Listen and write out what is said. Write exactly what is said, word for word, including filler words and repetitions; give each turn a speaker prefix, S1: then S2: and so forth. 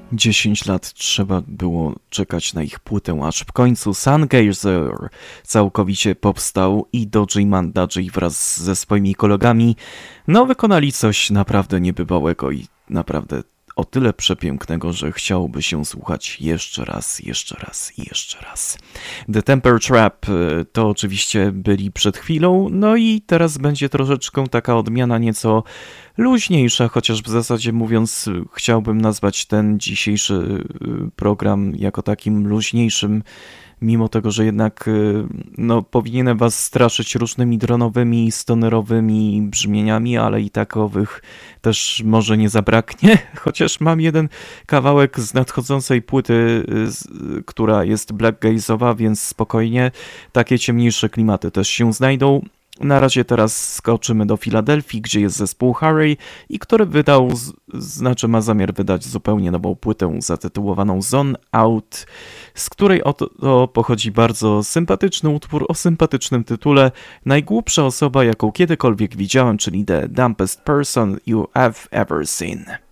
S1: dziesięć lat trzeba było czekać na ich płytę, aż w końcu Sungazer całkowicie powstał i Dodgy Mandadji wraz ze swoimi kolegami no wykonali coś naprawdę niebywałego i naprawdę o tyle przepięknego, że chciałoby się słuchać jeszcze raz, jeszcze raz i jeszcze raz. The Temper Trap to oczywiście byli przed chwilą, no i teraz będzie troszeczkę taka odmiana nieco luźniejsza, chociaż w zasadzie mówiąc chciałbym nazwać ten dzisiejszy program jako takim luźniejszym, mimo tego, że jednak no, powinienem was straszyć różnymi dronowymi, stonerowymi brzmieniami, ale i takowych też może nie zabraknie, chociaż mam jeden kawałek z nadchodzącej płyty, która jest black gaze'owa, więc spokojnie takie ciemniejsze klimaty też się znajdą. Na razie teraz skoczymy do Filadelfii, gdzie jest zespół Harry i który wydał, znaczy ma zamiar wydać zupełnie nową płytę zatytułowaną Zone Out, z której oto pochodzi bardzo sympatyczny utwór o sympatycznym tytule Najgłupsza osoba, jaką kiedykolwiek widziałem, czyli The Dumbest Person You Have Ever Seen.